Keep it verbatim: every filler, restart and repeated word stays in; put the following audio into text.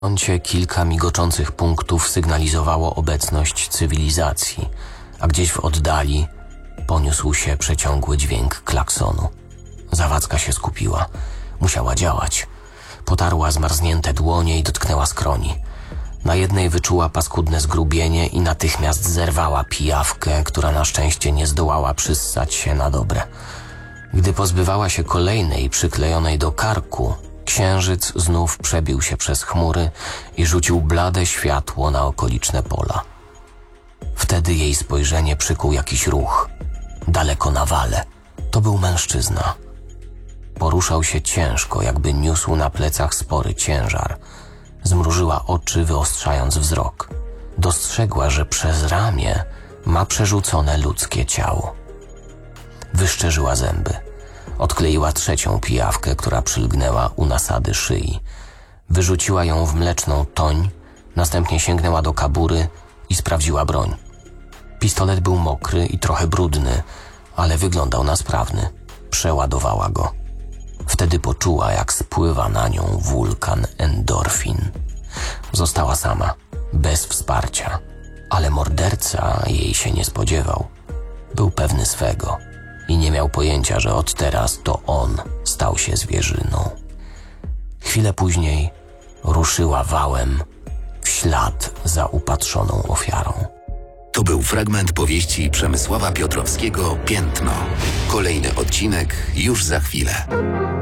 horyzoncie kilka migoczących punktów sygnalizowało obecność cywilizacji, a gdzieś w oddali poniósł się przeciągły dźwięk klaksonu. Zawadzka się skupiła. Musiała działać. Potarła zmarznięte dłonie i dotknęła skroni. Na jednej wyczuła paskudne zgrubienie i natychmiast zerwała pijawkę, która na szczęście nie zdołała przyssać się na dobre. Gdy pozbywała się kolejnej przyklejonej do karku, księżyc znów przebił się przez chmury i rzucił blade światło na okoliczne pola. Wtedy jej spojrzenie przykuł jakiś ruch. Daleko na wale. To był mężczyzna. Poruszał się ciężko, jakby niósł na plecach spory ciężar. Zmrużyła oczy, wyostrzając wzrok. Dostrzegła, że przez ramię ma przerzucone ludzkie ciało. Wyszczerzyła zęby. Odkleiła trzecią pijawkę, która przylgnęła u nasady szyi. Wyrzuciła ją w mleczną toń, następnie sięgnęła do kabury i sprawdziła broń. Pistolet był mokry i trochę brudny, ale wyglądał na sprawny. Przeładowała go. Wtedy poczuła, jak spływa na nią wulkan endorfin. Została sama, bez wsparcia, ale morderca jej się nie spodziewał. Był pewny swego i nie miał pojęcia, że od teraz to on stał się zwierzyną. Chwilę później ruszyła wałem w ślad za upatrzoną ofiarą. To był fragment powieści Przemysława Piotrowskiego „Piętno”. Kolejny odcinek już za chwilę.